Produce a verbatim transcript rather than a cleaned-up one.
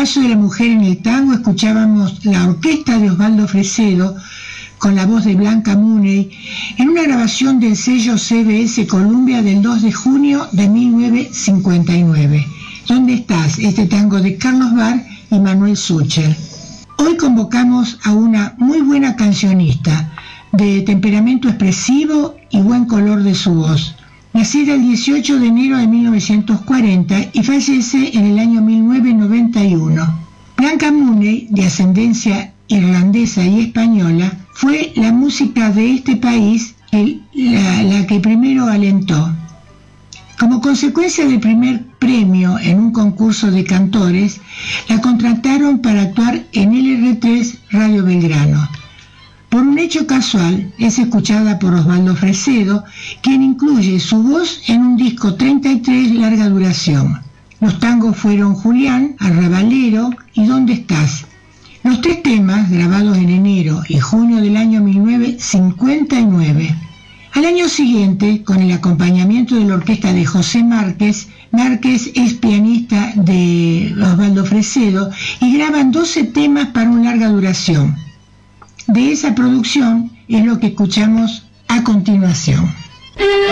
paso de la mujer en el tango escuchábamos la orquesta de Osvaldo Fresedo con la voz de Blanca Mooney en una grabación del sello C B S Columbia del dos de junio de mil novecientos cincuenta y nueve. ¿Dónde estás? Este tango de Carlos Barr y Manuel Sucher. Hoy convocamos a una muy buena cancionista, de temperamento expresivo y buen color de su voz. Nacida el dieciocho de enero de mil novecientos cuarenta y fallece en el año mil novecientos noventa y uno. Blanca Mooney, de ascendencia irlandesa y española, fue la música de este país el, la, la que primero alentó. Como consecuencia del primer premio en un concurso de cantores, la contrataron para actuar en L R tres Radio Belgrano. Por un hecho casual, es escuchada por Osvaldo Fresedo, quien incluye su voz en un disco treinta y tres larga duración. Los tangos fueron Julián, Arrabalero y ¿Dónde estás? Los tres temas, grabados en enero y junio del año mil novecientos cincuenta y nueve. Al año siguiente, con el acompañamiento de la orquesta de José Márquez, Márquez es pianista de Osvaldo Fresedo y graban doce temas para una larga duración. De esa producción es lo que escuchamos a continuación.